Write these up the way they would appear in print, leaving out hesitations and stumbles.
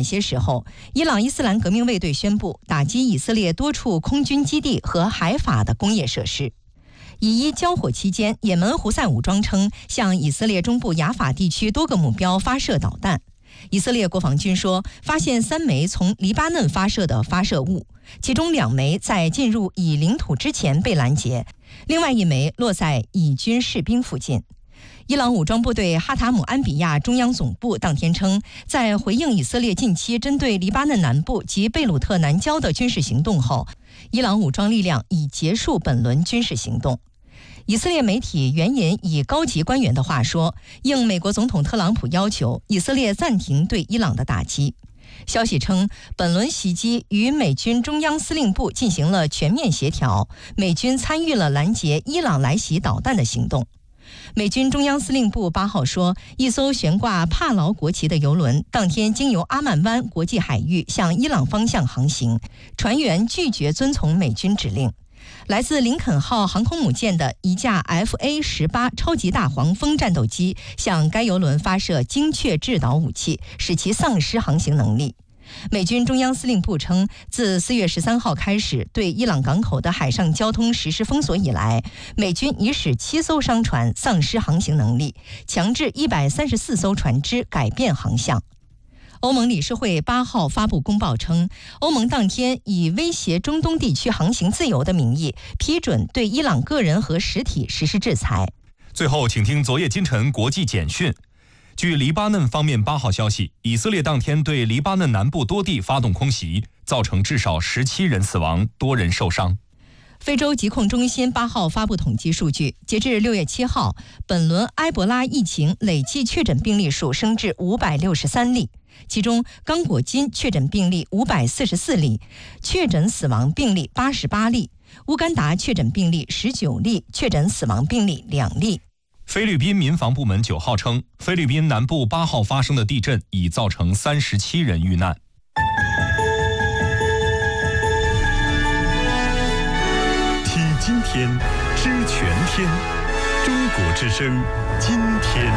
晚些时候，伊朗伊斯兰革命卫队宣布打击以色列多处空军基地和海法的工业设施。以伊交火期间，也门胡塞武装称向以色列中部雅法地区多个目标发射导弹。以色列国防军说，发现3枚从黎巴嫩发射的发射物，其中2枚在进入以领土之前被拦截，另外1枚落在以军士兵附近。伊朗武装部队哈塔姆安比亚中央总部当天称，在回应以色列近期针对黎巴嫩南部及贝鲁特南郊的军事行动后，伊朗武装力量已结束本轮军事行动。以色列媒体援引以高级官员的话说，应美国总统特朗普要求，以色列暂停对伊朗的打击。消息称，本轮袭击与美军中央司令部进行了全面协调，美军参与了拦截伊朗来袭导弹的行动。美军中央司令部8号说，一艘悬挂帕劳国旗的油轮当天经由阿曼湾国际海域向伊朗方向航行，船员拒绝遵从美军指令。来自林肯号航空母舰的一架 FA-18 超级大黄蜂战斗机向该油轮发射精确制导武器，使其丧失航行能力。美军中央司令部称，自4月13号开始对伊朗港口的海上交通实施封锁以来，美军已使7艘商船丧失航行能力，强制134艘船只改变航向。欧盟理事会8号发布公报称，欧盟当天以威胁中东地区航行自由的名义，批准对伊朗个人和实体实施制裁。 最后，请听昨夜今晨国际简讯。据黎巴嫩方面8号消息，以色列当天对黎巴嫩南部多地发动空袭，造成至少17人死亡，多人受伤。 非洲疾控中心8号发布统计数据，截至6月7号，本轮埃博拉疫情累计确诊病例数升至563例。其中，刚果金确诊病例544例，确诊死亡病例88例；乌干达确诊病例19例，确诊死亡病例2例。 菲律宾民防部门9号称，菲律宾南部8号发生的地震已造成37人遇难。 听今天，知全天，中国之声，今天。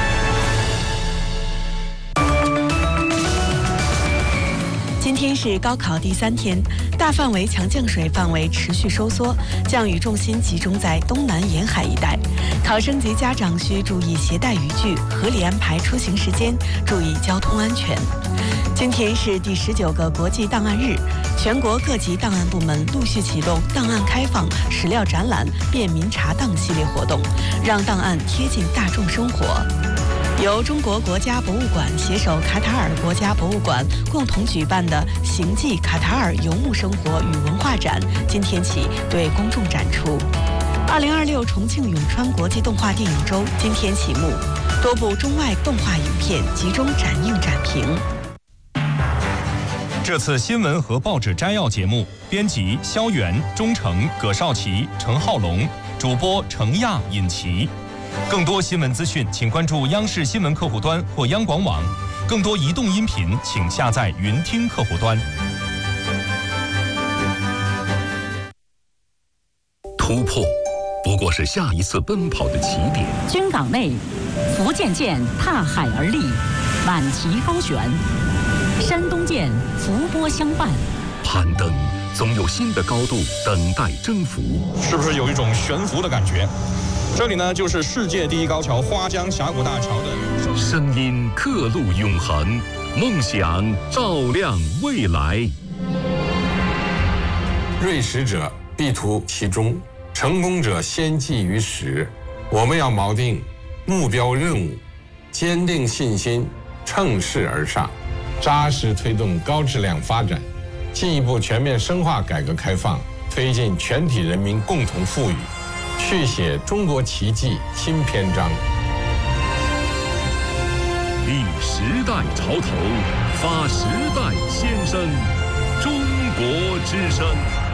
今天是高考第3天，大范围强降水范围持续收缩，降雨重心集中在东南沿海一带。考生及家长需注意携带雨具，合理安排出行时间，注意交通安全。今天是第19个国际档案日，全国各级档案部门陆续启动档案开放、史料展览、便民查档系列活动，让档案贴近大众生活。由中国国家博物馆携手卡塔尔国家博物馆共同举办的“行迹卡塔尔游牧生活与文化展”今天起对公众展出。2026重庆永川国际动画电影周今天启幕，多部中外动画影片集中展映展评。 这次新闻和报纸摘要节目，编辑肖元、钟诚、葛少奇、陈浩龙，主播程亚、尹奇。更多新闻资讯，请关注央视新闻客户端或央广网。更多移动音频，请下载云听客户端。 突破不过是下一次奔跑的起点。 军港内，福建舰踏海而立，满旗高悬；山东舰伏波相伴。 攀登总有新的高度等待征服， 是不是有一种悬浮的感觉？这里呢，就是世界第一高桥花江峡谷大桥的声音，刻录永恒，梦想照亮未来。 锐识者必图其中，成功者先记于始。我们要锚定目标任务，坚定信心，乘势而上，扎实推动高质量发展，进一步全面深化改革开放，推进全体人民共同富裕，续写中国奇迹新篇章。 立时代潮头，发时代先声，中国之声。